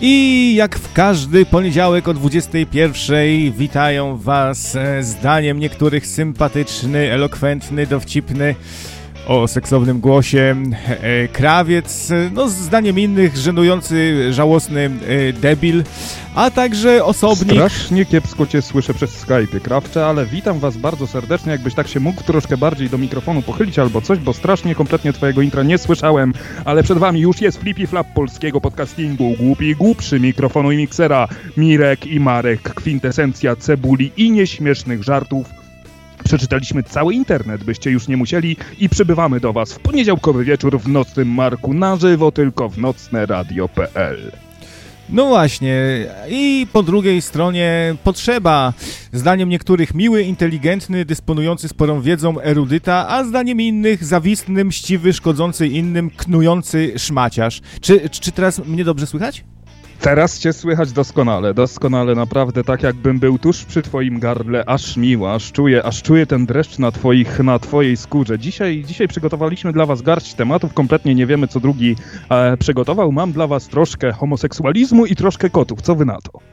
I jak w każdy poniedziałek o 21:00 witają Was zdaniem niektórych sympatyczny, elokwentny, dowcipny, o seksownym głosie krawiec, no zdaniem innych żenujący, żałosny debil, a także osobnik. Strasznie kiepsko Cię słyszę przez Skype'ie, Krawcze, ale witam Was bardzo serdecznie, jakbyś tak się mógł troszkę bardziej do mikrofonu pochylić albo coś, bo strasznie kompletnie Twojego intra nie słyszałem, ale przed Wami już jest Flippy Flap polskiego podcastingu, głupi i głupszy mikrofonu i miksera, Mirek i Marek, kwintesencja cebuli i nieśmiesznych żartów. Przeczytaliśmy cały internet, byście już nie musieli i przybywamy do Was w poniedziałkowy wieczór w Nocnym Marku na żywo, tylko w nocneradio.pl. No właśnie, i po drugiej stronie potrzeba, zdaniem niektórych miły, inteligentny, dysponujący sporą wiedzą erudyta, a zdaniem innych zawistny, mściwy, szkodzący innym, knujący szmaciarz. Czy teraz mnie dobrze słychać? Teraz Cię słychać doskonale, naprawdę tak jakbym był tuż przy Twoim gardle, aż miło, aż czuję ten dreszcz na Twojej skórze. Dzisiaj przygotowaliśmy dla Was garść tematów, kompletnie nie wiemy co drugi przygotował. Mam dla Was troszkę homoseksualizmu i troszkę kotów, co Wy na to?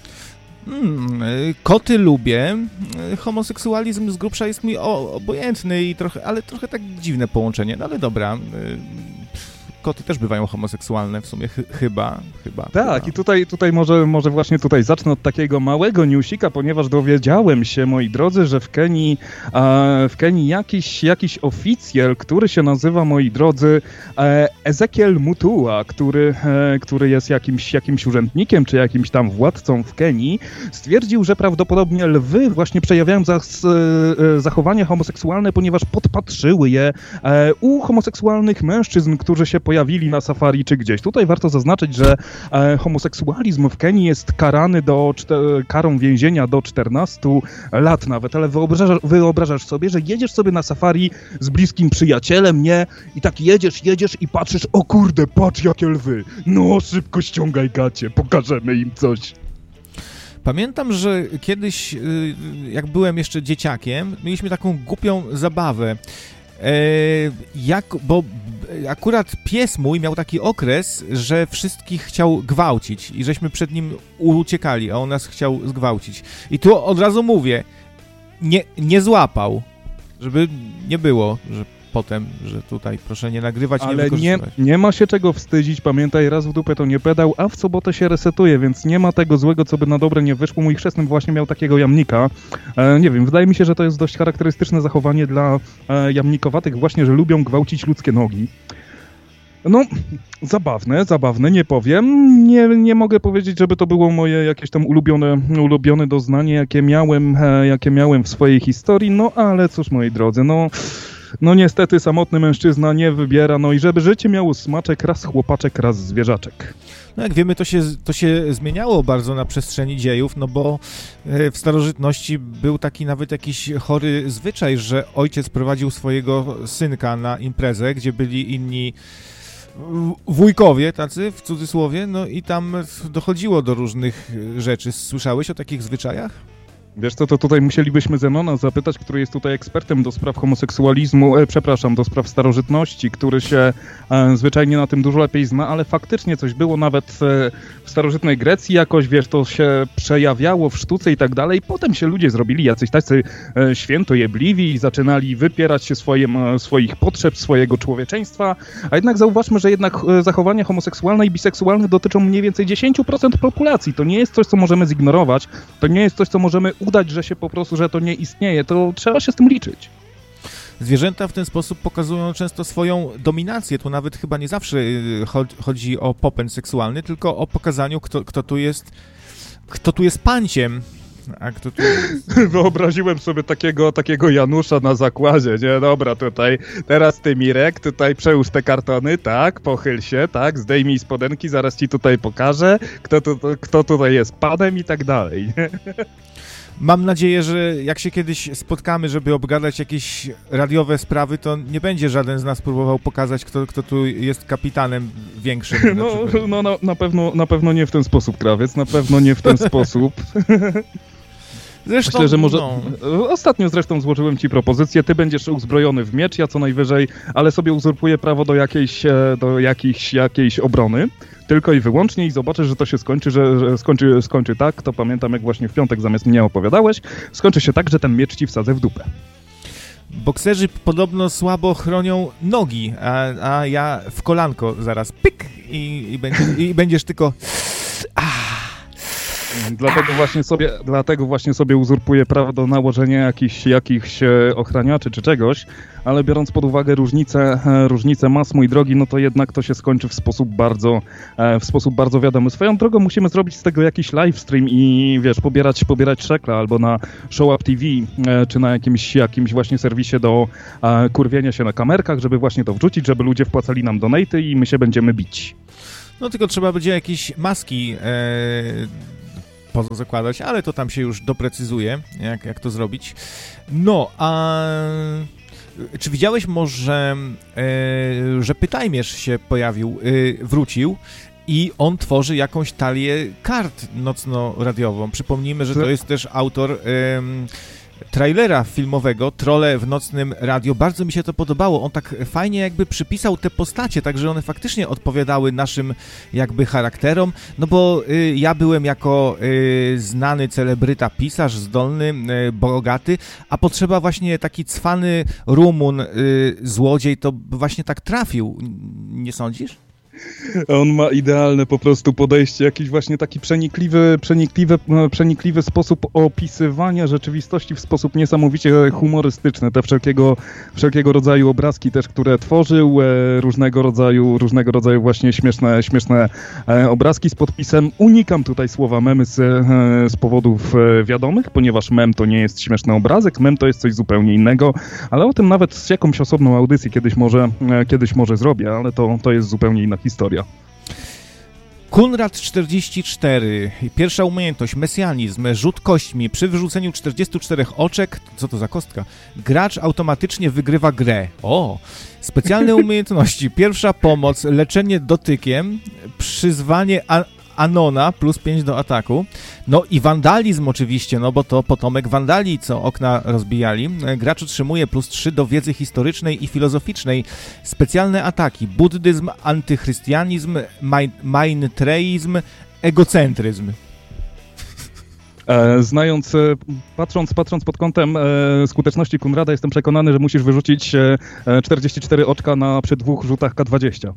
Koty lubię, homoseksualizm z grubsza jest mi obojętny i trochę tak dziwne połączenie, no ale dobra. Koty też bywają homoseksualne w sumie, chyba. Tak, i tutaj może właśnie tutaj zacznę od takiego małego newsika, ponieważ dowiedziałem się, moi drodzy, że w Kenii jakiś oficjel, który się nazywa, moi drodzy, Ezekiel Mutua, który jest jakimś urzędnikiem, czy jakimś tam władcą w Kenii, stwierdził, że prawdopodobnie lwy właśnie przejawiają zachowania homoseksualne, ponieważ podpatrzyły je u homoseksualnych mężczyzn, którzy się pojawili na safari czy gdzieś. Tutaj warto zaznaczyć, że homoseksualizm w Kenii jest karany karą więzienia do 14 lat nawet, ale wyobrażasz sobie, że jedziesz sobie na safari z bliskim przyjacielem, nie? I tak jedziesz i patrzysz, o kurde, patrz jakie lwy! No, szybko ściągaj gacie, pokażemy im coś. Pamiętam, że kiedyś, jak byłem jeszcze dzieciakiem, mieliśmy taką głupią zabawę. Bo akurat pies mój miał taki okres, że wszystkich chciał gwałcić i żeśmy przed nim uciekali, a on nas chciał zgwałcić. I tu od razu mówię, nie złapał, żeby nie było, że potem, że tutaj proszę nie nagrywać, nie wykorzystywać. Ale nie ma się czego wstydzić, pamiętaj, raz w dupę to nie pedał, a w sobotę się resetuje, więc nie ma tego złego, co by na dobre nie wyszło. Mój chrzestny właśnie miał takiego jamnika. Nie wiem, wydaje mi się, że to jest dość charakterystyczne zachowanie dla jamnikowatych właśnie, że lubią gwałcić ludzkie nogi. No, zabawne, nie powiem. Nie mogę powiedzieć, żeby to było moje jakieś tam ulubione doznanie, jakie miałem w swojej historii, no ale cóż, moi drodzy, no niestety samotny mężczyzna nie wybiera, no i żeby życie miało smaczek, raz chłopaczek, raz zwierzaczek. No jak wiemy, to się zmieniało bardzo na przestrzeni dziejów, no bo w starożytności był taki nawet jakiś chory zwyczaj, że ojciec prowadził swojego synka na imprezę, gdzie byli inni wujkowie, tacy w cudzysłowie, no i tam dochodziło do różnych rzeczy. Słyszałeś o takich zwyczajach? Wiesz co, to tutaj musielibyśmy Zenona zapytać, który jest tutaj ekspertem do spraw homoseksualizmu, do spraw starożytności, który się zwyczajnie na tym dużo lepiej zna, ale faktycznie coś było nawet w starożytnej Grecji jakoś, wiesz, to się przejawiało w sztuce i tak dalej. Potem się ludzie zrobili jacyś tacy świętojebliwi i zaczynali wypierać się swoich potrzeb, swojego człowieczeństwa, a jednak zauważmy, że jednak zachowania homoseksualne i biseksualne dotyczą mniej więcej 10% populacji. To nie jest coś, co możemy zignorować, to nie jest coś, co możemy udać, że się po prostu, że to nie istnieje, to trzeba się z tym liczyć. Zwierzęta w ten sposób pokazują często swoją dominację. Tu nawet chyba nie zawsze chodzi o popęd seksualny, tylko o pokazaniu, kto tu jest panciem. A kto tu jest? Wyobraziłem sobie takiego Janusza na zakładzie, nie? Dobra, tutaj, teraz ty, Mirek, tutaj przełóż te kartony, tak, pochyl się, tak, zdejmij spodenki, zaraz ci tutaj pokażę, kto tutaj jest panem i tak dalej. Mam nadzieję, że jak się kiedyś spotkamy, żeby obgadać jakieś radiowe sprawy, to nie będzie żaden z nas próbował pokazać, kto tu jest kapitanem większym. Na pewno nie w ten sposób, krawiec, na pewno nie w ten sposób. Zresztą, myślę, że może... Ostatnio zresztą złożyłem ci propozycję, ty będziesz uzbrojony w miecz, ja co najwyżej, ale sobie uzurpuję prawo do jakiejś obrony. Tylko i wyłącznie i zobaczysz, że to się skończy, że skończy tak, to pamiętam jak właśnie w piątek zamiast mnie opowiadałeś, skończy się tak, że ten miecz ci wsadzę w dupę. Bokserzy podobno słabo chronią nogi, a ja w kolanko zaraz pyk i będziesz tylko... Dlatego właśnie sobie uzurpuję prawo do nałożenia jakichś ochraniaczy czy czegoś, ale biorąc pod uwagę różnice mas, mój drogi, no to jednak to się skończy w sposób bardzo wiadomy. Swoją drogą musimy zrobić z tego jakiś livestream i wiesz, pobierać szekla albo na Show Up TV czy na jakimś właśnie serwisie do kurwienia się na kamerkach, żeby właśnie to wrzucić, żeby ludzie wpłacali nam donaty i my się będziemy bić. No tylko trzeba będzie jakieś maski zakładać, ale to tam się już doprecyzuje, jak to zrobić. No, a czy widziałeś może, że Pytajmierz się pojawił, wrócił i on tworzy jakąś talię kart nocno-radiową. Przypomnijmy, że to jest też autor trailera filmowego Trolle w nocnym radiu. Bardzo mi się to podobało. On tak fajnie jakby przypisał te postacie, tak że one faktycznie odpowiadały naszym jakby charakterom, no bo ja byłem jako znany celebryta, pisarz, zdolny, bogaty, a potrzeba właśnie taki cwany Rumun, złodziej, to właśnie tak trafił. Nie sądzisz? On ma idealne po prostu podejście, jakiś właśnie taki przenikliwy sposób opisywania rzeczywistości w sposób niesamowicie humorystyczny. Te wszelkiego rodzaju obrazki też, które tworzył, różnego rodzaju właśnie śmieszne obrazki z podpisem. Unikam tutaj słowa memy z powodów wiadomych, ponieważ mem to nie jest śmieszny obrazek, mem to jest coś zupełnie innego, ale o tym nawet z jakąś osobną audycję kiedyś może zrobię, ale to jest zupełnie inna historia. Kunrad 44. Pierwsza umiejętność, mesjanizm, rzut kośćmi. Przy wyrzuceniu 44 oczek, co to za kostka? Gracz automatycznie wygrywa grę. O! Specjalne umiejętności. Pierwsza pomoc, leczenie dotykiem, przyzwanie Anona, plus 5 do ataku. No i wandalizm oczywiście, no bo to potomek wandali, co okna rozbijali. Gracz otrzymuje plus 3 do wiedzy historycznej i filozoficznej. Specjalne ataki, buddyzm, antychrystianizm, maintreizm, egocentryzm. Patrząc pod kątem skuteczności Kunrada, jestem przekonany, że musisz wyrzucić 44 oczka przy 2 rzutach K20.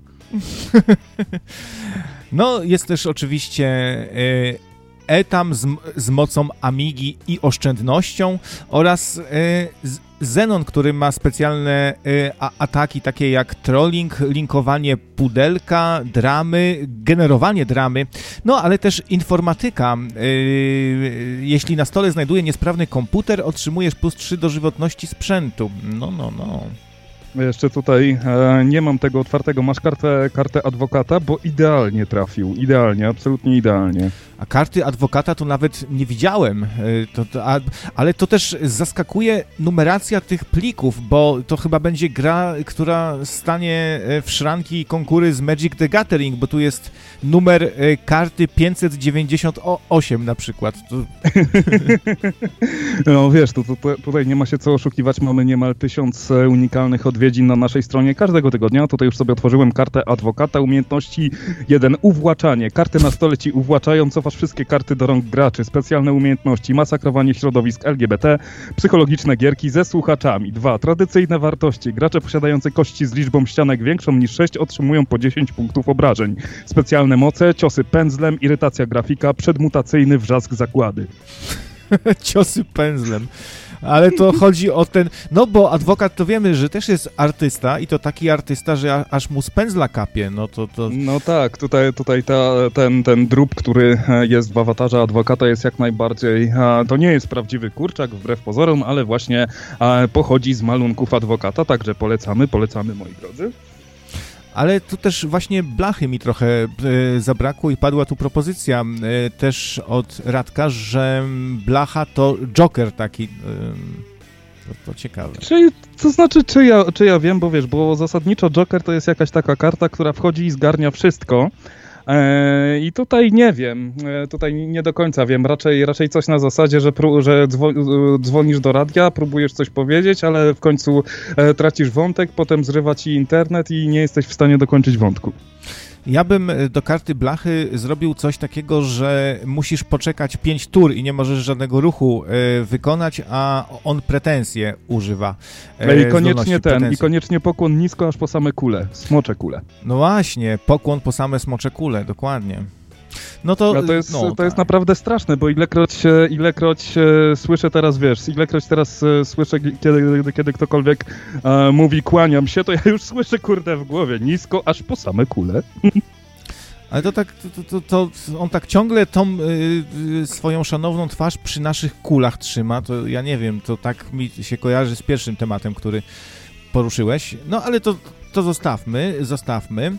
No, jest też oczywiście Etam z mocą Amigi i oszczędnością oraz Zenon, który ma specjalne ataki takie jak trolling, linkowanie pudelka, dramy, generowanie dramy, no ale też informatyka. Jeśli na stole znajduje niesprawny komputer, otrzymujesz plus 3 do żywotności sprzętu. No. Jeszcze tutaj nie mam tego otwartego. Masz kartę adwokata, bo idealnie trafił. Idealnie, absolutnie idealnie. A karty adwokata to nawet nie widziałem, ale to też zaskakuje numeracja tych plików, bo to chyba będzie gra, która stanie w szranki konkury z Magic the Gathering, bo tu jest numer karty 598 na przykład. No wiesz, tutaj nie ma się co oszukiwać, mamy niemal 1000 unikalnych odwiedzin na naszej stronie każdego tygodnia. Tutaj już sobie otworzyłem kartę adwokata, umiejętności 1, uwłaczanie. Karty na stole ci uwłaczają, cofasz wszystkie karty do rąk graczy. Specjalne umiejętności, masakrowanie środowisk LGBT, psychologiczne gierki ze słuchaczami. 2, tradycyjne wartości. Gracze posiadający kości z liczbą ścianek większą niż 6 otrzymują po 10 punktów obrażeń. Specjalne moce, ciosy pędzlem, irytacja grafika, przedmutacyjny wrzask zakłady. Ciosy pędzlem. Ale to chodzi o ten... No bo adwokat to wiemy, że też jest artysta i to taki artysta, że aż mu z pędzla kapie. No tak, tutaj ten drób, który jest w awatarze adwokata jest jak najbardziej... To nie jest prawdziwy kurczak, wbrew pozorom, ale właśnie pochodzi z malunków adwokata, także polecamy moi drodzy. Ale tu też właśnie blachy mi trochę zabrakło i padła tu propozycja też od Radka, że blacha to Joker taki. To ciekawe. Czy ja wiem, bo wiesz, bo zasadniczo Joker to jest jakaś taka karta, która wchodzi i zgarnia wszystko. I tutaj nie wiem, tutaj nie do końca wiem, raczej coś na zasadzie, że dzwonisz do radia, próbujesz coś powiedzieć, ale w końcu tracisz wątek, potem zrywa ci internet i nie jesteś w stanie dokończyć wątku. Ja bym do karty blachy zrobił coś takiego, że musisz poczekać 5 tur i nie możesz żadnego ruchu wykonać, a on pretensje używa. I koniecznie pokłon nisko, aż po same kule, smocze kule. No właśnie, pokłon po same smocze kule, dokładnie. No to jest naprawdę straszne, bo ilekroć słyszę teraz, ilekroć teraz słyszę, kiedy ktokolwiek mówi kłaniam się, to ja już słyszę, kurde, w głowie nisko, aż po same kule. Ale to tak, to on tak ciągle tą swoją szanowną twarz przy naszych kulach trzyma, to ja nie wiem, to tak mi się kojarzy z pierwszym tematem, który poruszyłeś. No ale to zostawmy.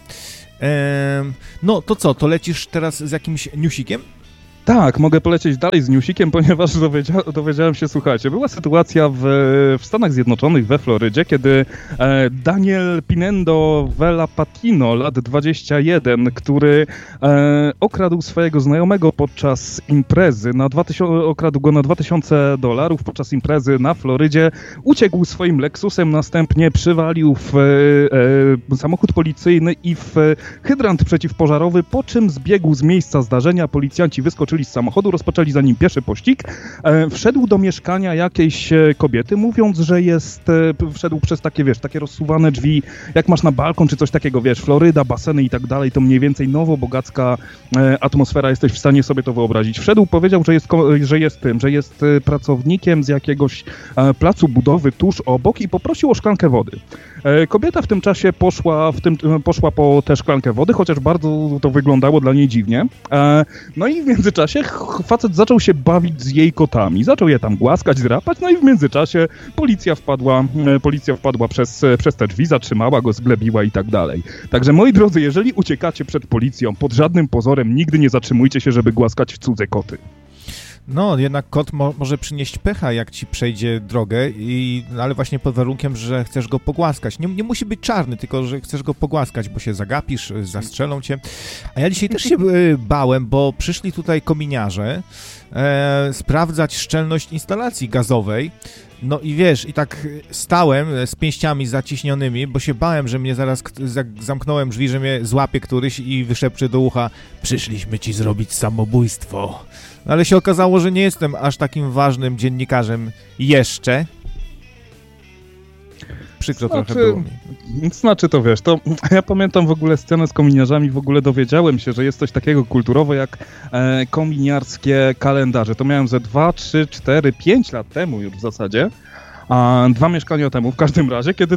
No to co, to lecisz teraz z jakimś newsikiem? Tak, mogę polecieć dalej z newsikiem, ponieważ dowiedziałem się, słuchajcie, była sytuacja w Stanach Zjednoczonych, we Florydzie, kiedy Daniel Pinendo Vela Patino, lat 21, który okradł swojego znajomego podczas imprezy, okradł go na $2000 podczas imprezy na Florydzie, uciekł swoim Lexusem, następnie przywalił w samochód policyjny i w hydrant przeciwpożarowy, po czym zbiegł z miejsca zdarzenia. Policjanci wyskoczyli z samochodu, rozpoczęli za nim pieszy pościg. Wszedł do mieszkania jakiejś kobiety, mówiąc, że wszedł przez takie rozsuwane drzwi, jak masz na balkon, czy coś takiego, Floryda, baseny i tak dalej, to mniej więcej nowo-bogacka atmosfera, jesteś w stanie sobie to wyobrazić. Wszedł, powiedział, że jest pracownikiem z jakiegoś placu budowy tuż obok i poprosił o szklankę wody. Kobieta w tym czasie poszła po tę szklankę wody, chociaż bardzo to wyglądało dla niej dziwnie. No i w międzyczasie facet zaczął się bawić z jej kotami. Zaczął je tam głaskać, drapać, no i w międzyczasie policja wpadła przez te drzwi, zatrzymała go, zglebiła i tak dalej. Także moi drodzy, jeżeli uciekacie przed policją, pod żadnym pozorem nigdy nie zatrzymujcie się, żeby głaskać cudze koty. No, jednak kot może przynieść pecha, jak ci przejdzie drogę, ale właśnie pod warunkiem, że chcesz go pogłaskać. Nie musi być czarny, tylko że chcesz go pogłaskać, bo się zagapisz, zastrzelą cię. A ja dzisiaj też się bałem, bo przyszli tutaj kominiarze sprawdzać szczelność instalacji gazowej. No i i tak stałem z pięściami zaciśnionymi, bo się bałem, że mnie zaraz zamknąłem drzwi, że mnie złapie któryś i wyszepcze do ucha: przyszliśmy ci zrobić samobójstwo. No ale się okazało, że nie jestem aż takim ważnym dziennikarzem jeszcze. Przykro trochę było mi. Znaczy to to ja pamiętam w ogóle scenę z kominiarzami, w ogóle dowiedziałem się, że jest coś takiego kulturowo jak kominiarskie kalendarze. To miałem ze 2, 3, 4, 5 lat temu już w zasadzie. 2 mieszkania temu, w każdym razie, kiedy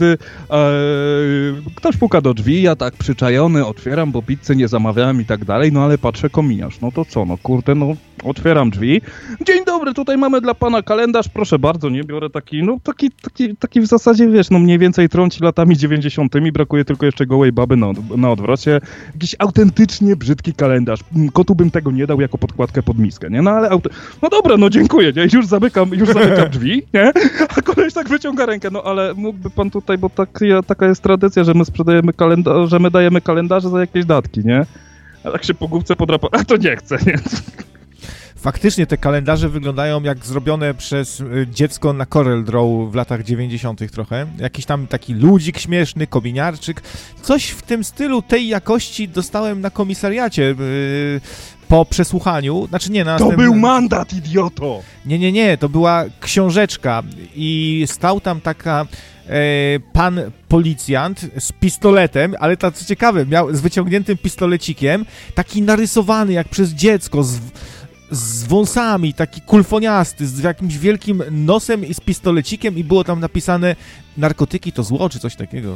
ktoś puka do drzwi, ja tak przyczajony otwieram, bo pizzy nie zamawiałem i tak dalej, no ale patrzę, kominiarz, no to co, otwieram drzwi. Dzień dobry, tutaj mamy dla pana kalendarz, proszę bardzo, nie, biorę taki w zasadzie, mniej więcej trąci latami 90., brakuje tylko jeszcze gołej baby na odwrocie. Jakiś autentycznie brzydki kalendarz. Kotu bym tego nie dał jako podkładkę pod miskę, nie, no ale no dobra, no dziękuję, nie, już zamykam drzwi, nie, a koleś tak wyciąga rękę, no ale mógłby pan tutaj, bo taka jest tradycja, że my sprzedajemy że my dajemy kalendarze za jakieś datki, nie, a tak się po główce podrapa, a to nie chcę, nie. Faktycznie te kalendarze wyglądają jak zrobione przez dziecko na Corel Draw w latach 90. trochę. Jakiś tam taki ludzik śmieszny, kominiarczyk. Coś w tym stylu, tej jakości dostałem na komisariacie po przesłuchaniu. Znaczy nie, To był mandat, idioto! Nie, to była książeczka i stał tam pan policjant z pistoletem, ale to co ciekawe, miał z wyciągniętym pistolecikiem, taki narysowany jak przez dziecko, z wąsami, taki kulfoniasty, z jakimś wielkim nosem i z pistolecikiem i było tam napisane: narkotyki to zło, czy coś takiego.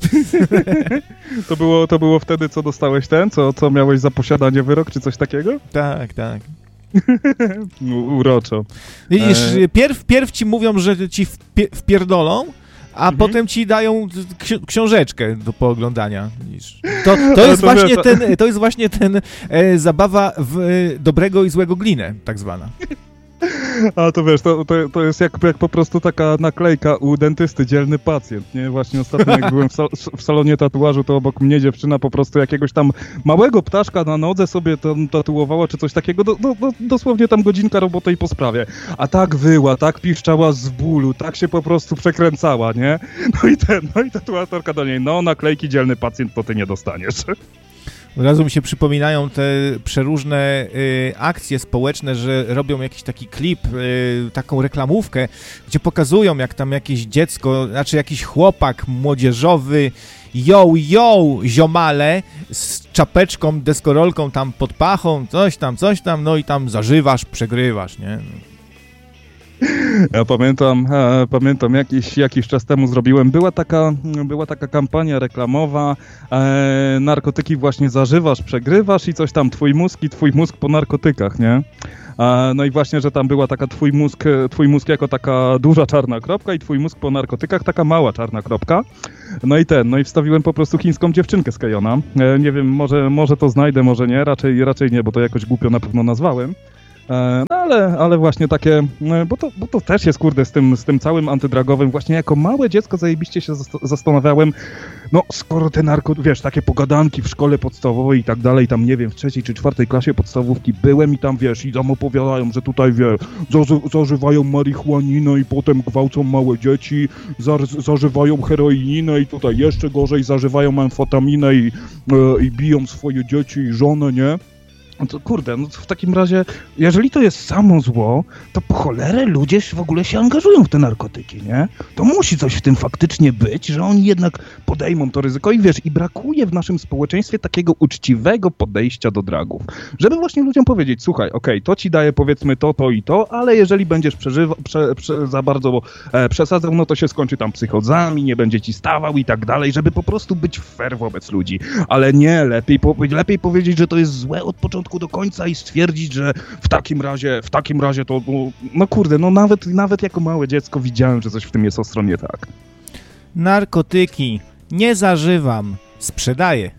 To było wtedy, co dostałeś co miałeś za posiadanie wyrok, czy coś takiego? Tak. Uroczo. Widzisz, pierw ci mówią, że ci wpierdolą, a potem ci dają książeczkę do pooglądania. To jest właśnie ten zabawa w dobrego i złego glinę, tak zwana. A to wiesz, to jest jak po prostu taka naklejka u dentysty, dzielny pacjent, nie? Właśnie ostatnio jak byłem w salonie tatuażu, to obok mnie dziewczyna po prostu jakiegoś tam małego ptaszka na nodze sobie tam tatuowała, czy coś takiego, dosłownie tam godzinka roboty i po sprawie. A tak wyła, tak piszczała z bólu, tak się po prostu przekręcała, nie? No i tatuatorka do niej, no naklejki dzielny pacjent to ty nie dostaniesz. Od razu mi się przypominają te przeróżne akcje społeczne, że robią jakiś taki klip, taką reklamówkę, gdzie pokazują, jak tam jakieś dziecko, znaczy jakiś chłopak młodzieżowy, ziomale, z czapeczką, deskorolką tam pod pachą, coś tam, no i tam zażywasz, przegrywasz, nie? Ja pamiętam jakiś czas temu zrobiłem, była taka kampania reklamowa, narkotyki właśnie zażywasz, przegrywasz i coś tam, twój mózg po narkotykach, nie? No i właśnie, że tam była taka twój mózg jako taka duża czarna kropka i twój mózg po narkotykach taka mała czarna kropka. No i wstawiłem po prostu chińską dziewczynkę z Kejona. Nie wiem, może to znajdę, może nie, raczej nie, bo to jakoś głupio na pewno nazwałem. No ale właśnie takie, bo to też jest, kurde, z tym całym antydragowym, właśnie jako małe dziecko zajebiście się zastanawiałem, no skoro te wiesz, takie pogadanki w szkole podstawowej i tak dalej, tam nie wiem, w 3. czy 4. klasie podstawówki byłem i tam, wiesz, i tam opowiadają, że tutaj, wiesz, zażywają marihuaninę i potem gwałcą małe dzieci, zażywają heroininę i tutaj jeszcze gorzej, zażywają amfetaminę i biją swoje dzieci i żonę, nie? No to kurde, no to w takim razie, jeżeli to jest samo zło, to po cholerę ludzie w ogóle się angażują w te narkotyki, nie? To musi coś w tym faktycznie być, że oni jednak podejmą to ryzyko i wiesz, i brakuje w naszym społeczeństwie takiego uczciwego podejścia do dragów. Żeby właśnie ludziom powiedzieć, słuchaj, okej, to ci daje powiedzmy to i to, ale jeżeli będziesz za bardzo przesadzał, no to się skończy tam psychozami, nie będzie ci stawał i tak dalej, żeby po prostu być fair wobec ludzi. Ale nie, lepiej powiedzieć, że to jest złe od początku do końca i stwierdzić, że w takim razie to, no kurde, no nawet jako małe dziecko widziałem, że coś w tym jest ostro nie tak. Narkotyki. Nie zażywam. Sprzedaję.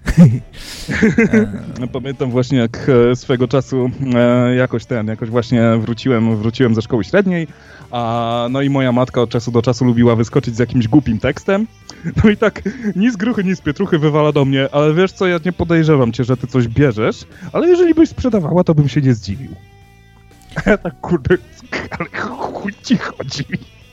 Pamiętam właśnie, jak swego czasu jakoś właśnie wróciłem ze szkoły średniej, no i moja matka od czasu do czasu lubiła wyskoczyć z jakimś głupim tekstem. No i tak ni z gruchy, ni z pietruchy wywala do mnie, ale wiesz co, ja nie podejrzewam cię, że ty coś bierzesz, ale jeżeli byś sprzedawała, to bym się nie zdziwił. A ja tak, kurde, ale chuj ci chodzi.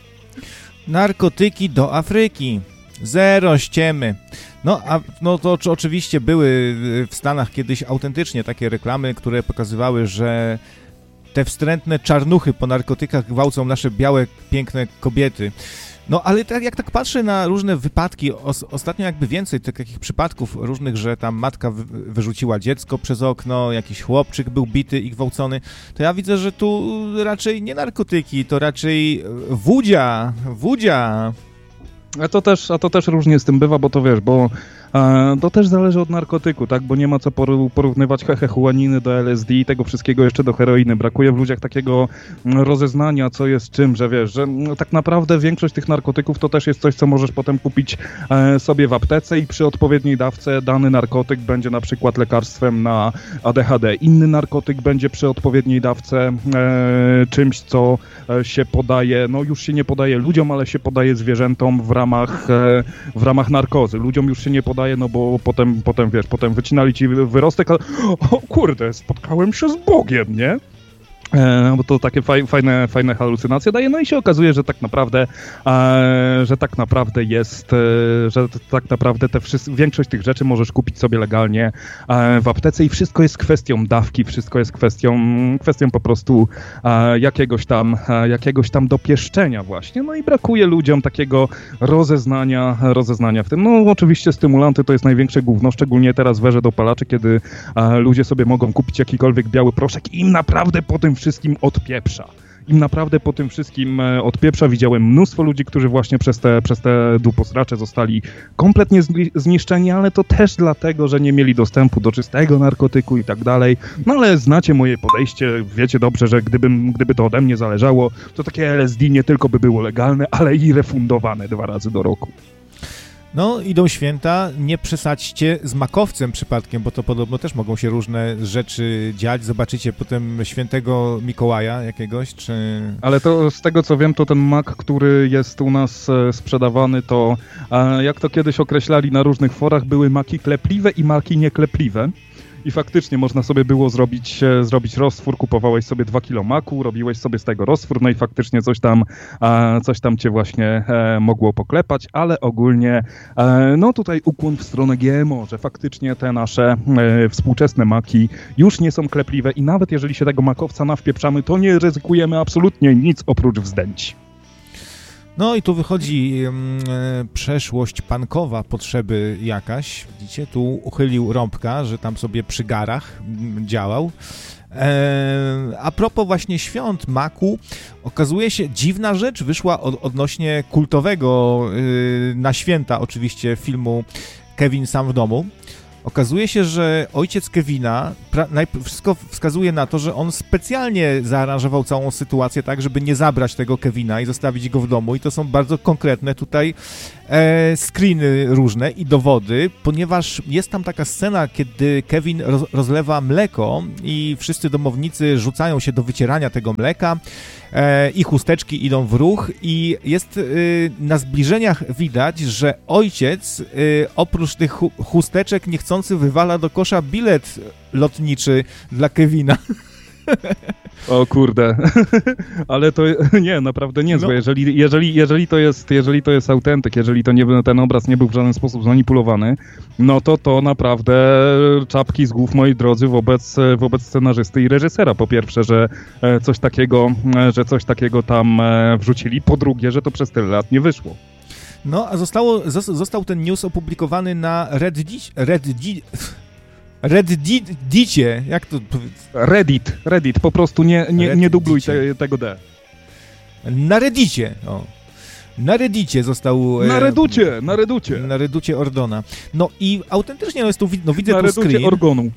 Narkotyki do Afryki. Zero ściemy. No to oczywiście były w Stanach kiedyś autentycznie takie reklamy, które pokazywały, że te wstrętne czarnuchy po narkotykach gwałcą nasze białe, piękne kobiety. No ale jak tak patrzę na różne wypadki, ostatnio jakby więcej takich przypadków różnych, że tam matka wyrzuciła dziecko przez okno, jakiś chłopczyk był bity i gwałcony, to ja widzę, że tu raczej nie narkotyki, to raczej wódzia. A to też różnie z tym bywa, bo to wiesz, bo to też zależy od narkotyku, tak? Bo nie ma co porównywać hechechuaniny do LSD i tego wszystkiego jeszcze do heroiny. Brakuje w ludziach takiego rozeznania, co jest czym, że wiesz, że tak naprawdę większość tych narkotyków to też jest coś, co możesz potem kupić sobie w aptece i przy odpowiedniej dawce dany narkotyk będzie na przykład lekarstwem na ADHD. Inny narkotyk będzie przy odpowiedniej dawce czymś, co się podaje, no już się nie podaje ludziom, ale się podaje zwierzętom w ramach narkozy. Ludziom już się nie podaje, no bo potem wycinali ci wyrostek, ale o kurde, spotkałem się z Bogiem, nie? Bo to takie fajne halucynacje daje, no i się okazuje, że tak naprawdę większość tych rzeczy możesz kupić sobie legalnie w aptece i wszystko jest kwestią dawki, wszystko jest kwestią po prostu jakiegoś tam dopieszczenia właśnie, no i brakuje ludziom takiego rozeznania w tym. No oczywiście stymulanty to jest największe gówno, szczególnie teraz w erze dopalaczy, kiedy ludzie sobie mogą kupić jakikolwiek biały proszek i im naprawdę po tym wszystkim odpieprza. Widziałem mnóstwo ludzi, którzy właśnie przez te duposracze zostali kompletnie zniszczeni, ale to też dlatego, że nie mieli dostępu do czystego narkotyku i tak dalej. No ale znacie moje podejście, wiecie dobrze, że gdyby to ode mnie zależało, to takie LSD nie tylko by było legalne, ale i refundowane 2 razy do roku. No, idą święta, nie przesadźcie z makowcem przypadkiem, bo to podobno też mogą się różne rzeczy dziać. Zobaczycie potem świętego Mikołaja jakiegoś, czy... Ale to z tego co wiem, to ten mak, który jest u nas sprzedawany, to jak to kiedyś określali na różnych forach, były maki klepliwe i maki nieklepliwe. I faktycznie można sobie było zrobić roztwór, kupowałeś sobie 2 kilo maku, robiłeś sobie z tego roztwór, no i faktycznie coś tam cię właśnie mogło poklepać, ale ogólnie no tutaj ukłon w stronę GMO, że faktycznie te nasze współczesne maki już nie są klepliwe i nawet jeżeli się tego makowca nawpieprzamy, to nie ryzykujemy absolutnie nic oprócz wzdęć. No i tu wychodzi przeszłość punkowa, potrzeby jakaś. Widzicie, tu uchylił rąbka, że tam sobie przy garach działał. A propos właśnie świąt maku, okazuje się, dziwna rzecz wyszła odnośnie kultowego na święta oczywiście filmu Kevin sam w domu. Okazuje się, że ojciec Kevina, wszystko wskazuje na to, że on specjalnie zaaranżował całą sytuację tak, żeby nie zabrać tego Kevina i zostawić go w domu i to są bardzo konkretne tutaj screeny różne i dowody, ponieważ jest tam taka scena, kiedy Kevin rozlewa mleko i wszyscy domownicy rzucają się do wycierania tego mleka i chusteczki idą w ruch i jest na zbliżeniach widać, że ojciec oprócz tych chusteczek niechcący wywala do kosza bilet lotniczy dla Kevina. O kurde, ale to nie, naprawdę niezłe. No. Jeżeli to jest autentyk, jeżeli ten obraz nie był w żaden sposób zmanipulowany, no to naprawdę czapki z głów, moi drodzy, wobec scenarzysty i reżysera. Po pierwsze, że coś takiego tam wrzucili, po drugie, że to przez tyle lat nie wyszło. No, a został ten news opublikowany na Reddicie, jak to powiedzieć? Reddit, po prostu nie dubluj tego D. Na Reddicie, o. Na Reddicie został... Na Redducie Ordona. No i autentycznie jest tu, widzę na tu screen. Na Orgonu.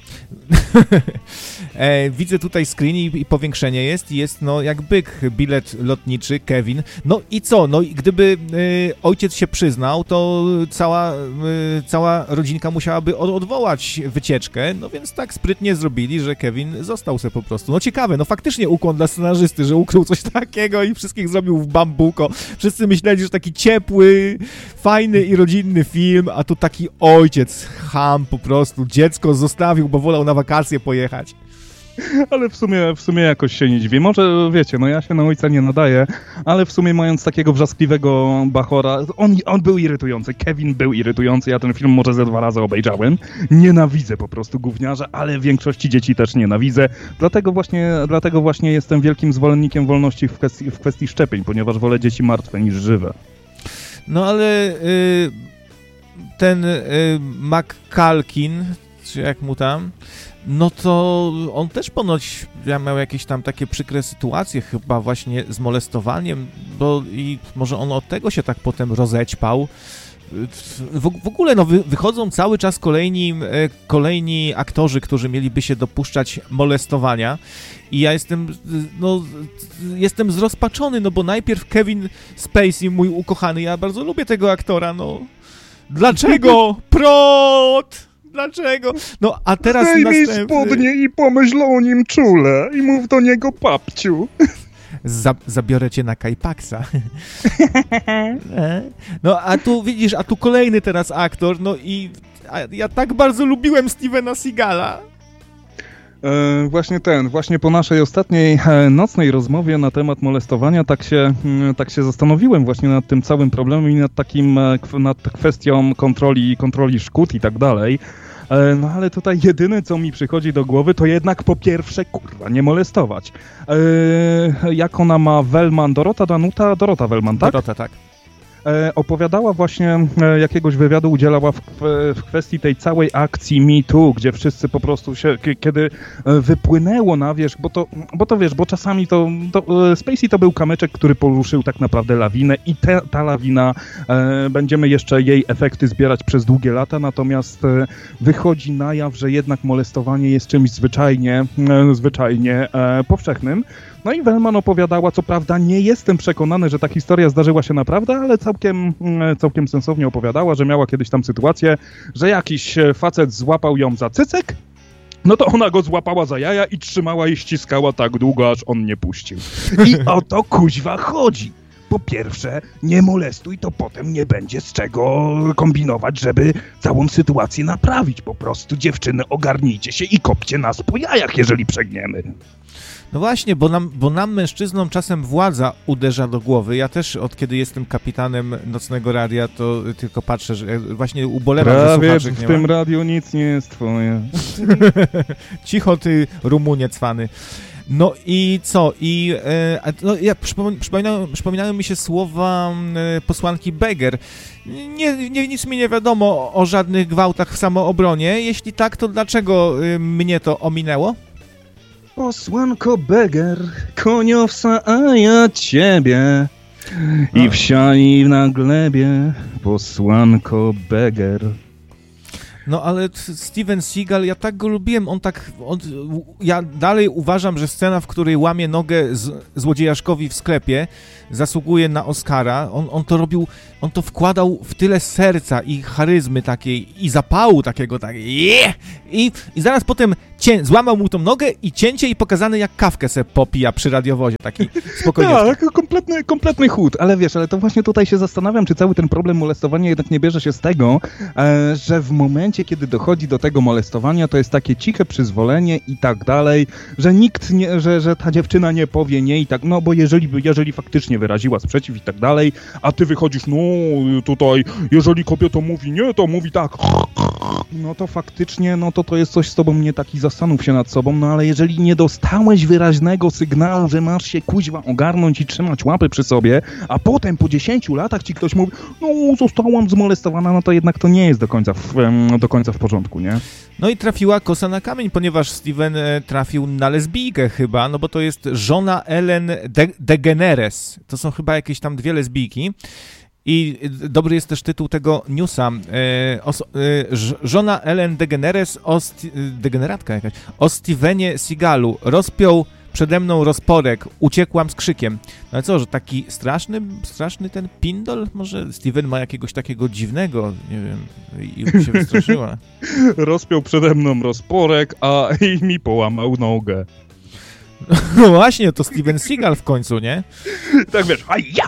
Widzę tutaj screen i powiększenie jest no jak byk, bilet lotniczy, Kevin. No i co? No i gdyby ojciec się przyznał, to cała rodzinka musiałaby odwołać wycieczkę, no więc tak sprytnie zrobili, że Kevin został se po prostu. No ciekawe, no faktycznie ukłon dla scenarzysty, że ukrył coś takiego i wszystkich zrobił w bambuko. Wszyscy myśleli, że taki ciepły, fajny i rodzinny film, a tu taki ojciec, cham po prostu, dziecko zostawił, bo wolał na wakacje pojechać. Ale w sumie jakoś się nie dziwię. Może wiecie, no ja się na ojca nie nadaję, ale w sumie mając takiego wrzaskliwego bachora, on był irytujący, Kevin był irytujący, ja ten film może ze 2 razy obejrzałem. Nienawidzę po prostu gówniarza, ale większości dzieci też nienawidzę. Dlatego właśnie jestem wielkim zwolennikiem wolności w kwestii szczepień, ponieważ wolę dzieci martwe niż żywe. No ale ten McCalkin, czy jak mu tam, no to on też ponoć miał jakieś tam takie przykre sytuacje, chyba właśnie z molestowaniem, bo i może on od tego się tak potem rozećpał. W ogóle no, wychodzą cały czas kolejni aktorzy, którzy mieliby się dopuszczać molestowania i ja jestem zrozpaczony, no bo najpierw Kevin Spacey, mój ukochany, ja bardzo lubię tego aktora, no. Dlaczego? Prot! Dlaczego? No, a teraz zdejmij spodnie i pomyśl o nim czule i mów do niego papciu. Zabiorę cię na Kajpaksa. No, a tu widzisz, tu kolejny teraz aktor, no i ja tak bardzo lubiłem Stevena Seagala. Właśnie po naszej ostatniej nocnej rozmowie na temat molestowania tak się zastanowiłem właśnie nad tym całym problemem i nad kwestią kontroli szkód i tak dalej. No ale tutaj jedyne, co mi przychodzi do głowy, to jednak po pierwsze, nie molestować. Jak ona ma Wellman, Dorota Wellman, tak? Dorota, tak. Opowiadała właśnie, jakiegoś wywiadu udzielała w kwestii tej całej akcji Me Too, gdzie wszyscy po prostu się, kiedy wypłynęło na wierzch, bo czasami to Spacey to był kamyczek, który poruszył tak naprawdę lawinę i ta lawina, będziemy jeszcze jej efekty zbierać przez długie lata, natomiast wychodzi na jaw, że jednak molestowanie jest czymś zwyczajnie powszechnym. No i Wellman opowiadała, co prawda nie jestem przekonany, że ta historia zdarzyła się naprawdę, ale całkiem sensownie opowiadała, że miała kiedyś tam sytuację, że jakiś facet złapał ją za cycek, no to ona go złapała za jaja i trzymała i ściskała tak długo, aż on nie puścił. I o to kuźwa chodzi. Po pierwsze, nie molestuj, to potem nie będzie z czego kombinować, żeby całą sytuację naprawić. Po prostu, dziewczyny, ogarnijcie się i kopcie nas po jajach, jeżeli przegniemy. No właśnie, bo nam mężczyznom czasem władza uderza do głowy. Ja też od kiedy jestem kapitanem nocnego radia, to tylko patrzę, że właśnie ubolewam, że słuchaczek nie ma. W tym radiu nic nie jest twoje. Cicho, ty Rumunie cwany. No i co? Przypominają mi się słowa posłanki Beger. Nic mi nie wiadomo o żadnych gwałtach w samoobronie. Jeśli tak, to dlaczego mnie to ominęło? Posłanko Beger, koniowca, a ja ciebie. I w siani na glebie, posłanko Beger. No ale Steven Seagal, ja tak go lubiłem, ja dalej uważam, że scena, w której łamie nogę złodziejaszkowi w sklepie, zasługuje na Oscara. On to robił, on to wkładał w tyle serca i charyzmy takiej, i zapału takiego, i zaraz potem złamał mu tą nogę i cięcie i pokazane, jak kawkę se popija przy radiowozie, taki spokojnie. Tak, kompletny chód, ale wiesz, ale to właśnie tutaj się zastanawiam, czy cały ten problem molestowania jednak nie bierze się z tego, że w momencie, kiedy dochodzi do tego molestowania, to jest takie ciche przyzwolenie i tak dalej, że nikt nie, że ta dziewczyna nie powie nie i tak, no bo jeżeli faktycznie wyraziła sprzeciw i tak dalej, a ty wychodzisz, no tutaj, jeżeli kobieta mówi nie, to mówi tak, no to faktycznie, no to jest coś z tobą nie taki, zastanów się nad sobą, no ale jeżeli nie dostałeś wyraźnego sygnału, że masz się kuźwa ogarnąć i trzymać łapy przy sobie, a potem po 10 latach ci ktoś mówi, no zostałam zmolestowana, no to jednak to nie jest do końca w porządku, nie? No i trafiła kosa na kamień, ponieważ Steven trafił na lesbijkę chyba, no bo to jest żona Ellen DeGeneres. To są chyba jakieś tam 2 lesbijki. I dobry jest też tytuł tego newsa. Żona Ellen DeGeneres degeneratka jakaś, o Stevenie Seagalu. Rozpiął przede mną rozporek, uciekłam z krzykiem. No ale co, że taki straszny ten pindol? Może Steven ma jakiegoś takiego dziwnego, nie wiem, i się wystraszyła. Rozpiął przede mną rozporek, i mi połamał nogę. No właśnie, to Steven Seagal w końcu, nie? Tak wiesz, ja!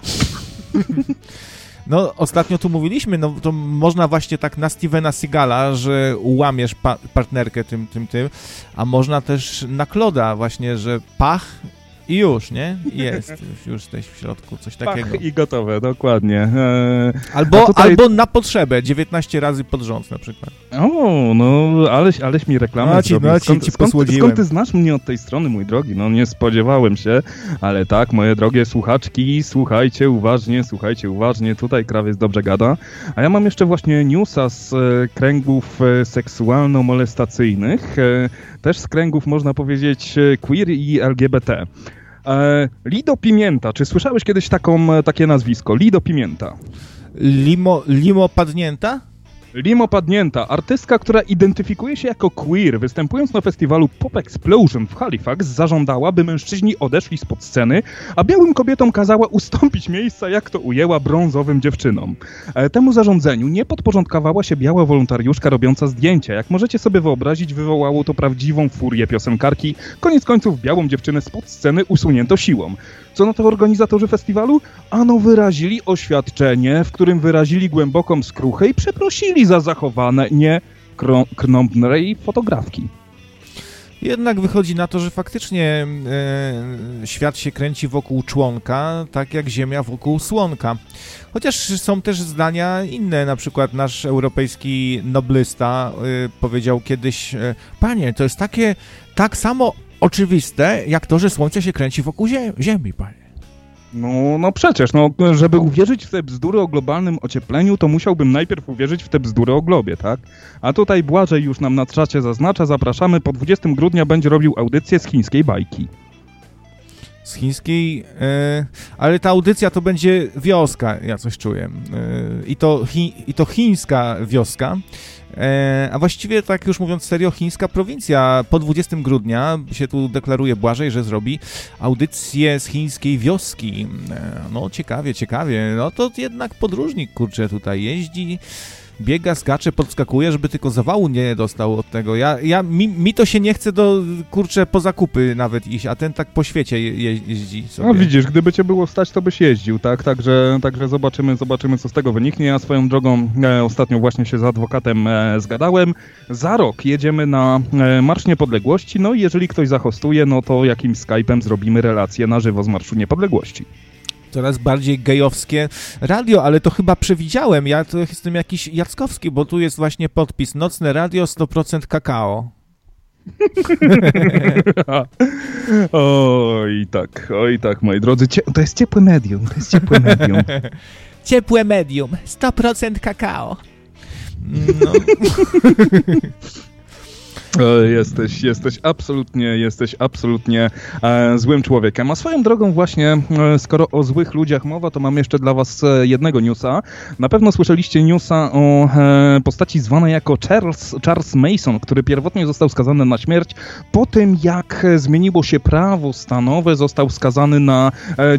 No, ostatnio tu mówiliśmy, no to można właśnie tak na Stevena Seagala, że łamiesz partnerkę tym, a można też na Claude'a właśnie, że pach i już, nie? Już jesteś w środku, coś takiego. Pach i gotowe, dokładnie. Albo na potrzebę, 19 razy pod rząd na przykład. O, no, aleś mi reklamę zrobił. Skąd ty znasz mnie od tej strony, mój drogi? No, nie spodziewałem się, ale tak, moje drogie słuchaczki, słuchajcie uważnie, tutaj krawiec dobrze gada. A ja mam jeszcze właśnie newsa z kręgów seksualno-molestacyjnych, też z kręgów, można powiedzieć, queer i LGBT. Lido Pimienta, czy słyszałeś kiedyś takie nazwisko? Lido Pimienta. Limo padnięta? Limo Padnięta, artystka, która identyfikuje się jako queer, występując na festiwalu Pop Explosion w Halifax, zażądała, by mężczyźni odeszli spod sceny, a białym kobietom kazała ustąpić miejsca, jak to ujęła, brązowym dziewczynom. Temu zarządzeniu nie podporządkowała się biała wolontariuszka robiąca zdjęcia. Jak możecie sobie wyobrazić, wywołało to prawdziwą furię piosenkarki. Koniec końców białą dziewczynę spod sceny usunięto siłą. Co na to organizatorzy festiwalu? Ano wyrazili oświadczenie, w którym wyrazili głęboką skruchę i przeprosili za zachowane krnąbnej fotografki. Jednak wychodzi na to, że faktycznie świat się kręci wokół członka, tak jak Ziemia wokół słonka. Chociaż są też zdania inne, na przykład nasz europejski noblysta powiedział kiedyś, panie, to jest tak samo oczywiste, jak to, że Słońce się kręci wokół Ziemi, panie. No przecież, żeby uwierzyć w te bzdury o globalnym ociepleniu, to musiałbym najpierw uwierzyć w te bzdury o globie, tak? A tutaj Błażej już nam na czacie zaznacza, zapraszamy, po 20 grudnia będzie robił audycję z chińskiej bajki. Z chińskiej, ale ta audycja to będzie wioska, ja coś czuję. I to chińska wioska. A właściwie, tak już mówiąc serio, chińska prowincja po 20 grudnia się tu deklaruje Błażej, że zrobi audycję z chińskiej wioski. No ciekawie. No to jednak podróżnik, kurczę, tutaj jeździ, biega, skacze, podskakuje, żeby tylko zawału nie dostał od tego. Mi to się nie chce kurczę, po zakupy nawet iść, a ten tak po świecie jeździ sobie. No widzisz, gdyby cię było stać, to byś jeździł, tak? Także zobaczymy, co z tego wyniknie. Ja swoją drogą ostatnio właśnie się z adwokatem zgadałem. Za rok jedziemy na Marsz Niepodległości, no i jeżeli ktoś zahostuje, no to jakimś Skype'em zrobimy relację na żywo z Marszu Niepodległości. Coraz bardziej gejowskie radio, ale to chyba przewidziałem. Ja to jestem jakiś Jackowski, bo tu jest właśnie podpis. Nocne radio 100% kakao. Oj tak, moi drodzy. To jest ciepłe medium. Ciepłe medium. 100% kakao. No. Jesteś absolutnie złym człowiekiem. A swoją drogą właśnie, skoro o złych ludziach mowa, to mam jeszcze dla was jednego newsa. Na pewno słyszeliście newsa o postaci zwanej jako Charles Mason, który pierwotnie został skazany na śmierć. Po tym, jak zmieniło się prawo stanowe, został skazany na